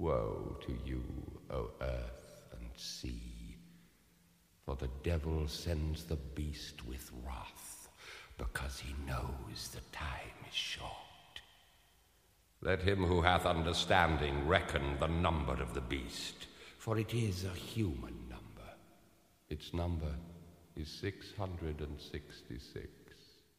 Woe to you, O earth and sea, for the devil sends the beast with wrath, because he knows the time is short. Let him who hath understanding reckon the number of the beast, for it is a human number. Its number is 666.